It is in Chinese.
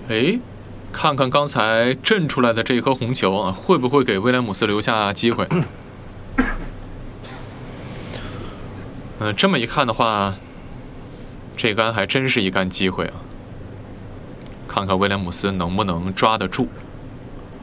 哎，看看刚才震出来的这颗红球啊，会不会给威廉姆斯留下机会？这么一看的话，这杆还真是一杆机会啊！看看威廉姆斯能不能抓得住。